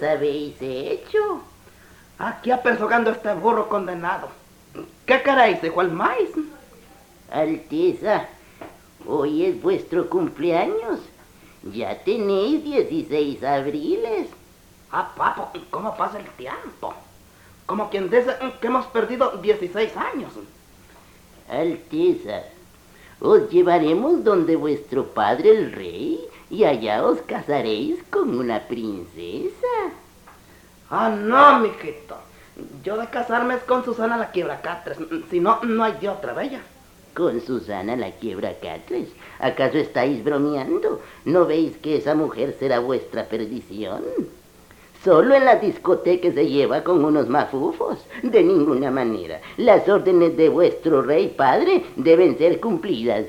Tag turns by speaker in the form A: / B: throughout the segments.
A: habéis hecho?
B: Aquí apersogando este burro condenado. ¿Qué queréis, hijo el maíz?
A: Alteza, hoy es vuestro cumpleaños. Ya tenéis 16 abriles.
B: Ah, papo, ¿cómo pasa el tiempo? Como quien dice que hemos perdido 16 años.
A: Alteza, os llevaremos donde vuestro padre el rey y allá os casaréis con una princesa.
B: Ah, no, mijito. Yo de casarme es con Susana la Quiebracatres. Si no, no hay de otra, bella.
A: ¿Con Susana la Quiebracatres? ¿Acaso estáis bromeando? ¿No veis que esa mujer será vuestra perdición? Solo en la discoteca se lleva con unos mafufos. De ninguna manera. Las órdenes de vuestro rey padre deben ser cumplidas.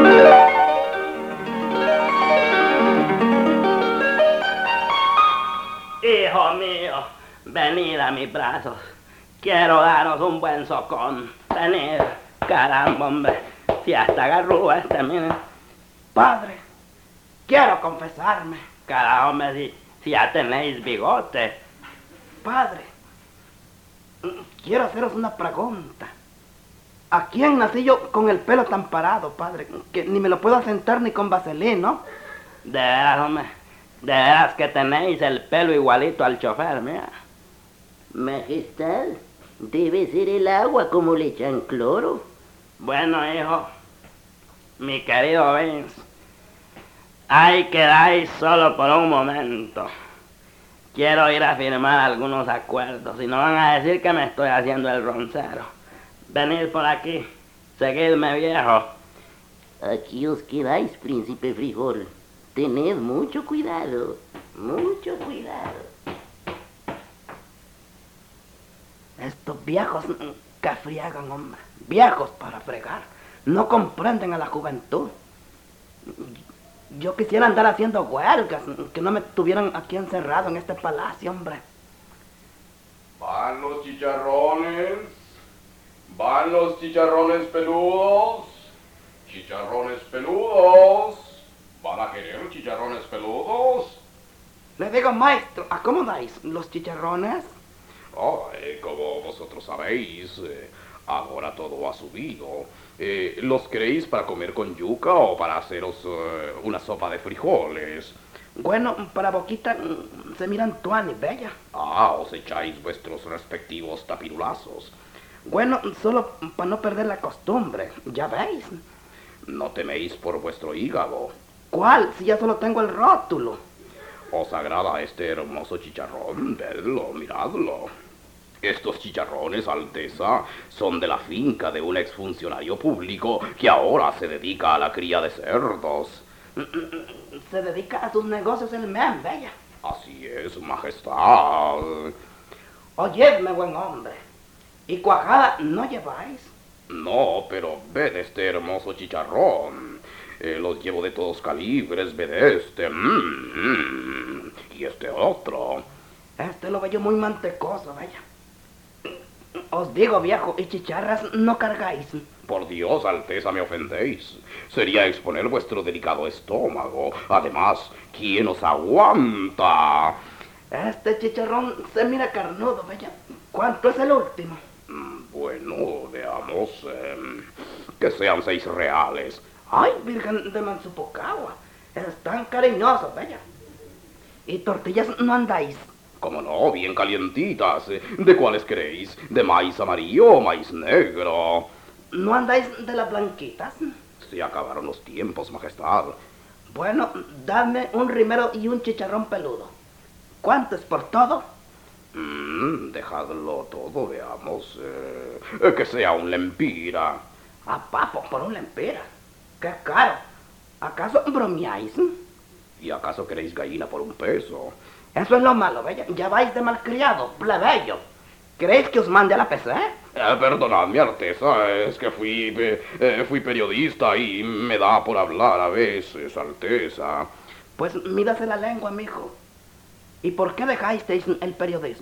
C: Hijo mío, venid a mis brazos. Quiero daros un buen socón. Venid, caramba, hombre. Si hasta agarró miren.
B: Padre, quiero confesarme.
C: Caramba, hombre, si ya tenéis bigote.
B: Padre, quiero haceros una pregunta. ¿A quién nací yo con el pelo tan parado, padre? Que ni me lo puedo asentar ni con vaselina, ¿no?
C: De veras, hombre. De veras que tenéis el pelo igualito al chofer, mira.
A: Majestad, debe ser el agua como le echan cloro.
C: Bueno, hijo, mi querido Vince, ahí quedáis solo por un momento. Quiero ir a firmar algunos acuerdos y no van a decir que me estoy haciendo el roncero. Venid por aquí, seguidme, viejo.
A: Aquí os quedáis, príncipe Frijol. Tened mucho cuidado, mucho cuidado.
B: Estos viejos que friegan, hombre. Viejos para fregar. No comprenden a la juventud. Yo quisiera andar haciendo huelgas, que no me tuvieran aquí encerrado en este palacio, hombre.
D: Van los chicharrones. Van los chicharrones peludos. Chicharrones peludos. ¿Van a querer chicharrones peludos?
B: Le digo, maestro, ¿a cómo dais los chicharrones?
D: Como vosotros sabéis, ahora todo ha subido. ¿Los queréis para comer con yuca o para haceros una sopa de frijoles?
B: Bueno, para boquita se miran tuanis, bella.
D: Os echáis vuestros respectivos tapirulazos.
B: Bueno, solo para no perder la costumbre, ya veis.
D: No teméis por vuestro hígado.
B: ¿Cuál? Si ya solo tengo el rótulo.
D: ¿Os agrada este hermoso chicharrón? Vedlo, miradlo. Estos chicharrones, Alteza, son de la finca de un exfuncionario público que ahora se dedica a la cría de cerdos.
B: Se dedica a sus negocios el men, bella.
D: Así es, majestad.
B: Oyedme, buen hombre. ¿Y cuajada no lleváis?
D: No, pero ved este hermoso chicharrón. Los llevo de todos calibres, ved este. Y este otro.
B: Este lo veo muy mantecoso, bella. Os digo, viejo, y chicharras no cargáis.
D: Por Dios, Alteza, me ofendéis. Sería exponer vuestro delicado estómago. Además, ¿quién os aguanta?
B: Este chicharrón se mira carnudo, bella. ¿Cuánto es el último?
D: Bueno, veamos. Que sean 6 reales.
B: Ay, Virgen de Mansupocagua. Están cariñosos, bella. ¿Y tortillas no andáis?
D: Como no, bien calientitas. ¿De cuáles queréis? ¿De maíz amarillo o maíz negro?
B: ¿No andáis de las blanquitas?
D: Se acabaron los tiempos, majestad.
B: Bueno, dame un rimero y un chicharrón peludo. ¿Cuánto es por todo?
D: Dejadlo todo, veamos. Que sea un lempira.
B: Ah, papo, por un lempira. ¡Qué caro! ¿Acaso bromeáis?
D: ¿Y acaso queréis gallina por 1 peso?
B: Eso es lo malo, bella. Ya vais de malcriado, plebeyo. ¿Queréis que os mande a la PC?
D: Perdonadme, Alteza, es que fui periodista y me da por hablar a veces, Alteza.
B: Pues mídase la lengua, mijo. ¿Y por qué dejasteis el periodismo?